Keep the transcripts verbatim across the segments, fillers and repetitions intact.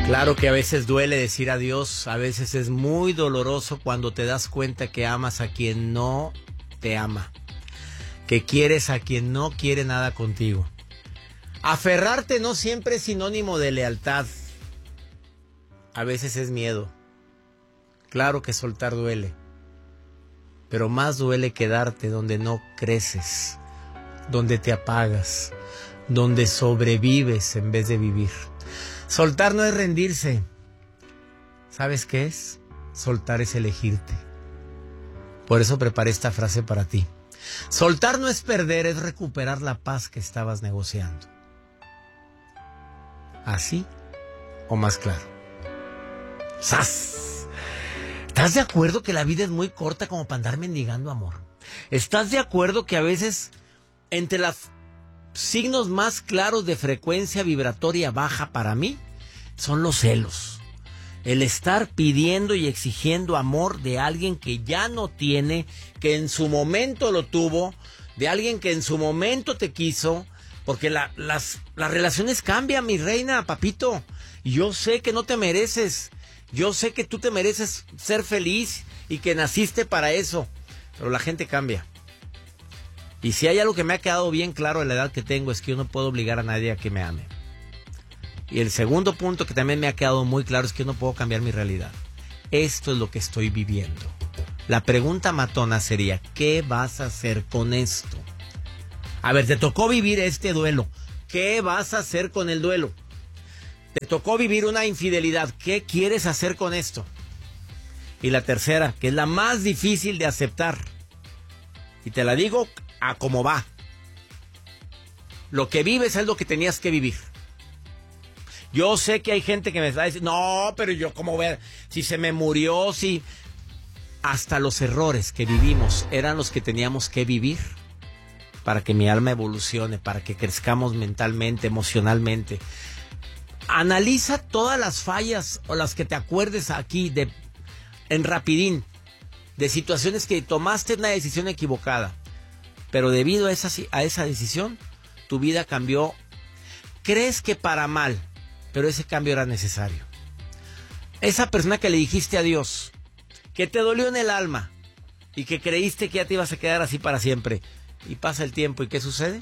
Claro que a veces duele decir adiós, a veces es muy doloroso cuando te das cuenta que amas a quien no te ama, que quieres a quien no quiere nada contigo. Aferrarte no siempre es sinónimo de lealtad, a veces es miedo. Claro que soltar duele, pero más duele quedarte donde no creces, donde te apagas, donde sobrevives en vez de vivir. Soltar no es rendirse. ¿Sabes qué es? Soltar es elegirte. Por eso preparé esta frase para ti. Soltar no es perder, es recuperar la paz que estabas negociando. ¿Así o más claro? ¡Sas! ¿Estás de acuerdo que la vida es muy corta como para andar mendigando amor? ¿Estás de acuerdo que a veces entre las signos más claros de frecuencia vibratoria baja para mí son los celos? El estar pidiendo y exigiendo amor de alguien que ya no tiene, que en su momento lo tuvo, de alguien que en su momento te quiso, porque la, las, las relaciones cambian, mi reina, papito. Y yo sé que no te mereces, yo sé que tú te mereces ser feliz y que naciste para eso, pero la gente cambia. Y si hay algo que me ha quedado bien claro en la edad que tengo es que yo no puedo obligar a nadie a que me ame. Y el segundo punto que también me ha quedado muy claro es que yo no puedo cambiar mi realidad. Esto es lo que estoy viviendo. La pregunta matona sería, ¿qué vas a hacer con esto? A ver, te tocó vivir este duelo. ¿Qué vas a hacer con el duelo? Te tocó vivir una infidelidad. ¿Qué quieres hacer con esto? Y la tercera, que es la más difícil de aceptar. Y te la digo a cómo va. Lo que vives es lo que tenías que vivir. Yo sé que hay gente que me está diciendo, no, pero yo cómo voy a... Si se me murió, si... Hasta los errores que vivimos eran los que teníamos que vivir para que mi alma evolucione, para que crezcamos mentalmente, emocionalmente. Analiza todas las fallas o las que te acuerdes aquí de, en rapidín, de situaciones que tomaste una decisión equivocada, pero debido a esa, a esa decisión, tu vida cambió. Crees que para mal, pero ese cambio era necesario. Esa persona que le dijiste adiós, que te dolió en el alma y que creíste que ya te ibas a quedar así para siempre, y pasa el tiempo, ¿y qué sucede?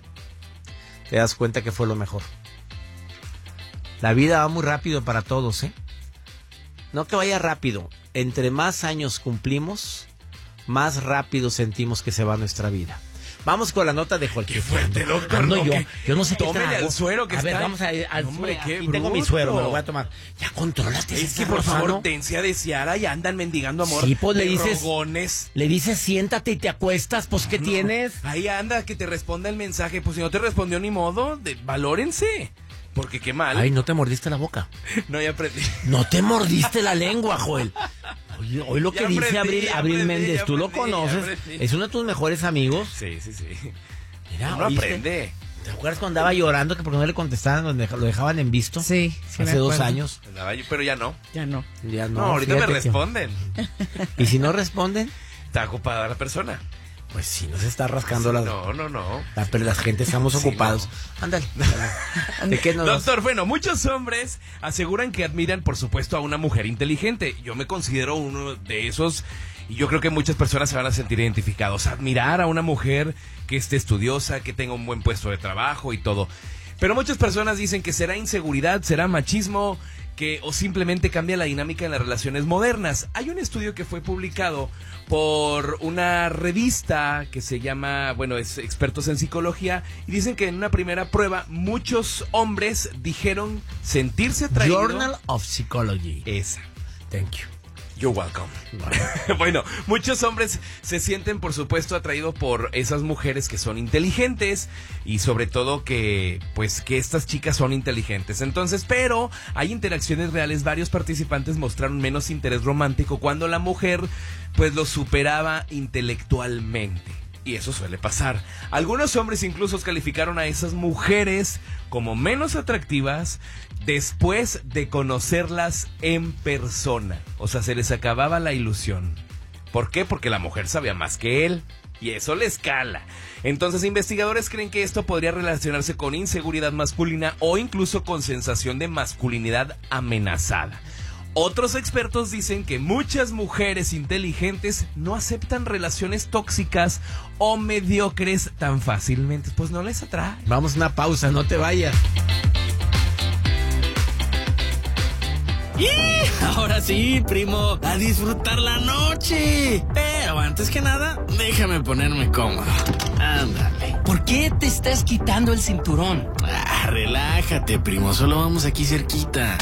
Te das cuenta que fue lo mejor. La vida va muy rápido para todos, ¿eh? No que vaya rápido. Entre más años cumplimos, más rápido sentimos que se va nuestra vida. Vamos con la nota de Joaquín. Qué fuerte, doctor. Ando No, yo, ¿qué? yo no sé qué Tómele trago. al suero que a está ver, ahí. vamos a, al Hombre, suero. qué Aquí tengo mi bruto. suero, me lo voy a tomar. Ya contrólate. Es que, César por favor, Lozano. tencia de Ciara y andan mendigando amor. Sí, pues le de dices- rogones. Le dices siéntate y te acuestas, pues ¿qué No, tienes? Ahí anda, que te responda el mensaje. Pues si no te respondió ni modo, de, valórense. Porque qué mal. Ay, no te mordiste la boca. No, ya aprendí. No te mordiste la lengua, Joel. Hoy, hoy lo que Ya dice aprendí, Abril, ya Abril aprendí, Méndez, ya tú lo aprendí, ya conoces, aprendí. es uno de tus mejores amigos. Sí, sí, sí. Mira, Uno ¿oíste? aprende. ¿Te acuerdas cuando andaba llorando que porque no le contestaban, donde lo dejaban en visto? Sí, sí me Hace dos acuerdo. años. Andaba yo, pero ya no. Ya no. Ya no, No, ahorita me fíjate que- responden. Y si no responden, Está ocupada la persona. pues sí, no se está rascando la, No, no, no. la, pero la gente estamos Sí, ocupados. Ándale. ¿De qué nos vas? Doctor, bueno, muchos hombres aseguran que admiran, por supuesto, a una mujer inteligente. Yo me considero uno de esos y yo creo que muchas personas se van a sentir identificados. Admirar a una mujer que esté estudiosa, que tenga un buen puesto de trabajo y todo. Pero muchas personas dicen que será inseguridad, será machismo, que o simplemente cambia la dinámica en las relaciones modernas. Hay un estudio que fue publicado por una revista que se llama, bueno, es Expertos en Psicología, y dicen que en una primera prueba muchos hombres dijeron sentirse atraídos. Journal of Psychology. Esa. Thank you. You're welcome. Bueno, muchos hombres se sienten, por supuesto, atraídos por esas mujeres que son inteligentes y sobre todo que, pues, que estas chicas son inteligentes. Entonces, pero hay interacciones reales. Varios participantes mostraron menos interés romántico cuando la mujer, pues, los superaba intelectualmente. Y eso suele pasar. Algunos hombres incluso calificaron a esas mujeres como menos atractivas después de conocerlas en persona. O sea, se les acababa la ilusión. ¿Por qué? Porque la mujer sabía más que él. y eso le escala. Entonces, investigadores creen que esto podría relacionarse con inseguridad masculina o incluso con sensación de masculinidad amenazada. Otros expertos dicen que muchas mujeres inteligentes no aceptan relaciones tóxicas o mediocres tan fácilmente, pues no les atrae. Vamos a una pausa, no te vayas. ¡Y! Ahora sí, primo, a disfrutar la noche. Pero antes que nada, déjame ponerme cómodo. Ándale. ¿Por qué te estás quitando el cinturón? Ah, relájate, primo, solo vamos aquí cerquita.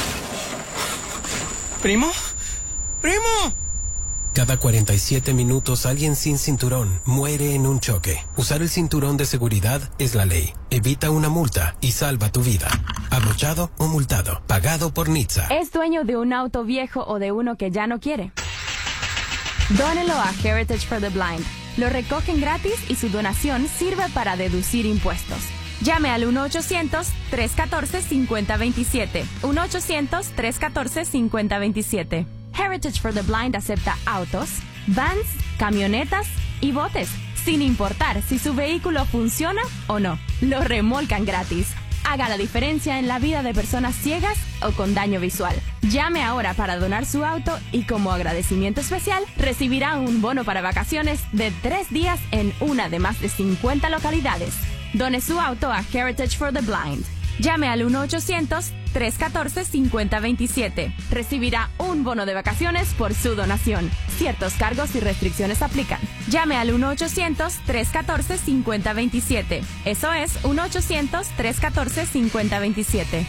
¿Primo? ¡Primo! Cada cuarenta y siete minutos alguien sin cinturón muere en un choque. Usar el cinturón de seguridad es la ley. Evita una multa y salva tu vida. Abrochado o multado. Pagado por N H T S A. ¿Es dueño de un auto viejo o de uno que ya no quiere? Dónelo a Heritage for the Blind. Lo recogen gratis y su donación sirve para deducir impuestos. Llame al uno ochocientos, tres uno cuatro, cinco cero dos siete. uno ochocientos, tres uno cuatro, cinco cero dos siete. Heritage for the Blind acepta autos, vans, camionetas y botes, sin importar si su vehículo funciona o no. Lo remolcan gratis. Haga la diferencia en la vida de personas ciegas o con daño visual. Llame ahora para donar su auto y como agradecimiento especial recibirá un bono para vacaciones de tres días en una de más de cincuenta localidades. Done su auto a Heritage for the Blind. Llame al uno ochocientos, tres uno cuatro, cinco cero dos siete. Recibirá un bono de vacaciones por su donación. Ciertos cargos y restricciones aplican. Llame al uno ochocientos, tres uno cuatro, cinco cero dos siete. Eso es uno ochocientos, tres uno cuatro, cinco cero dos siete.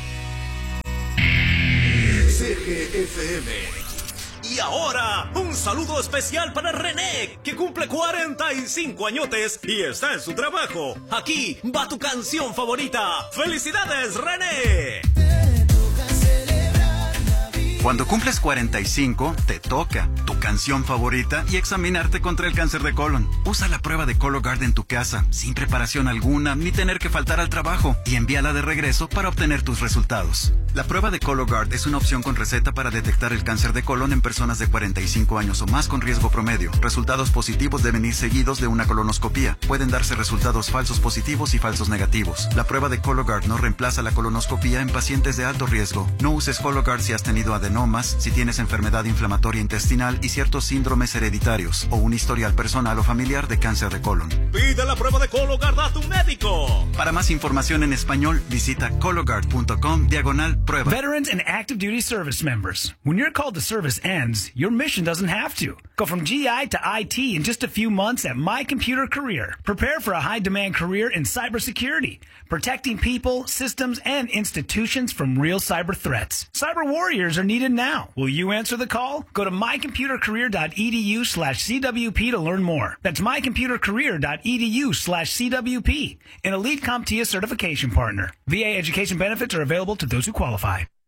C G F M. Y ahora, un saludo especial para René, que cumple cuarenta y cinco añotes y está en su trabajo. Aquí va tu canción favorita. ¡Felicidades, René! Cuando cumples cuarenta y cinco, te toca tu canción favorita y examinarte contra el cáncer de colon. Usa la prueba de Cologuard en tu casa, sin preparación alguna, ni tener que faltar al trabajo, y envíala de regreso para obtener tus resultados. La prueba de Cologuard es una opción con receta para detectar el cáncer de colon en personas de cuarenta y cinco años o más con riesgo promedio. Resultados positivos deben ir seguidos de una colonoscopía. Pueden darse resultados falsos positivos y falsos negativos. La prueba de Cologuard no reemplaza la colonoscopía en pacientes de alto riesgo. No uses Cologuard si has tenido adenomas, si tienes enfermedad inflamatoria intestinal y ciertos síndromes hereditarios o un historial personal o familiar de cáncer de colon. Pide la prueba de Cologuard a tu médico. Para más información en español, visita cologuard punto com diagonal prueba. Veterans and active duty service members. When your call to service ends, your mission doesn't have to. Go from G I to I T in just a few months at My Computer Career. Prepare for a high-demand career in cybersecurity, protecting people, systems, and institutions from real cyber threats. Cyber warriors are needed now. Will you answer the call? Go to mycomputercareer.edu slash CWP to learn more. That's mycomputercareer.edu slash CWP. An Elite CompTIA certification partner. V A education benefits are available to those who qualify.